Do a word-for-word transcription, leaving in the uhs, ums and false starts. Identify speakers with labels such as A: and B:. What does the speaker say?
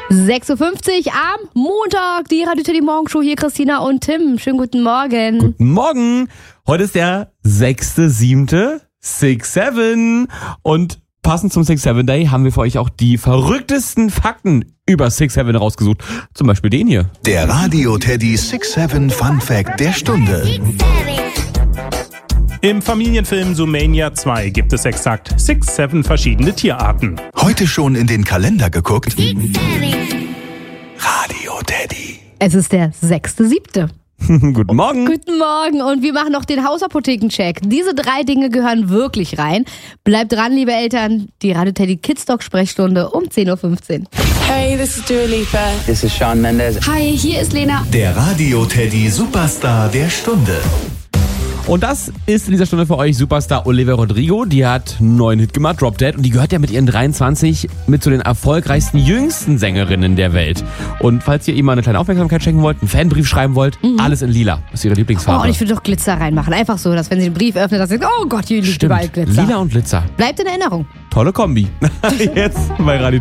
A: sechs Uhr fünfzig am Montag, die Radio Teddy Morgenshow, hier Christina und Tim. Schönen guten Morgen.
B: Guten Morgen. Heute ist der sechster siebter sechs sieben und passend zum sechs sieben Day haben wir für euch auch die verrücktesten Fakten über sechs sieben rausgesucht. Zum Beispiel den hier.
C: Der Radio Teddy sechs sieben Fun Fact der Stunde.
D: Im Familienfilm Zoomania zwei gibt es exakt sechs sieben verschiedene Tierarten.
C: Heute schon in den Kalender geguckt? Radio Teddy.
A: Es ist der sechster siebter
B: Guten Morgen.
A: Guten Morgen und wir machen noch den Hausapothekencheck. Diese drei Dinge gehören wirklich rein. Bleibt dran, liebe Eltern. Die Radio Teddy Kids Talk Sprechstunde um zehn Uhr fünfzehn.
E: Hey, this is Dua Lipa.
F: This is Shawn Mendes.
E: Hi, hier ist Lena.
C: Der Radio Teddy Superstar der Stunde.
B: Und das ist in dieser Stunde für euch Superstar Olivia Rodrigo. Die hat einen neuen Hit gemacht, Drop Dead. Und die gehört ja mit ihren dreiundzwanzig mit zu den erfolgreichsten, jüngsten Sängerinnen der Welt. Und falls ihr ihr mal eine kleine Aufmerksamkeit schenken wollt, einen Fanbrief schreiben wollt, mhm. alles in lila. Das ist ihre Lieblingsfarbe.
A: Oh, und ich würde doch Glitzer reinmachen. Einfach so, dass wenn sie den Brief öffnet, dass sie sagt, oh Gott, hier liegt
B: Stimmt.
A: überall Glitzer.
B: Lila und Glitzer.
A: Bleibt in Erinnerung.
B: Tolle Kombi. Jetzt bei Radio